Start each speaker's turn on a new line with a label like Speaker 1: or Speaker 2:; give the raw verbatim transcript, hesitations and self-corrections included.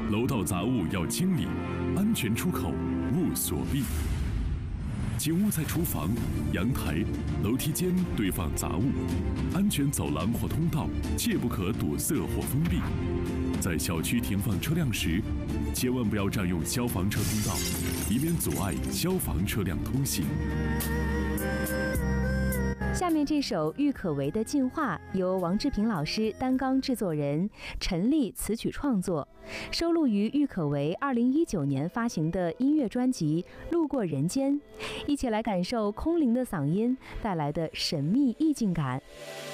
Speaker 1: 楼道杂物要清理，安全出口勿锁闭。请勿在厨房、阳台、楼梯间堆放杂物，安全走廊或通道切不可堵塞或封闭。在小区停放车辆时，千万不要占用消防车通道，以免阻碍消防车辆通行。
Speaker 2: 下面这首郁可唯的《进化》由王志平老师担纲制作人，陈丽词曲创作，收录于郁可唯二零一九年发行的音乐专辑《路过人间》。一起来感受空灵的嗓音带来的神秘意境感。